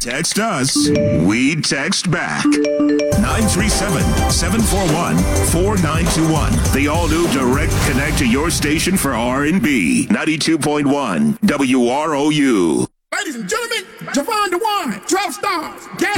Text us. We text back. 937-741-4921. The all-new Direct Connect to your station for R&B. 92.1 WROU. Ladies and gentlemen, Javon DeWine, 12 stars.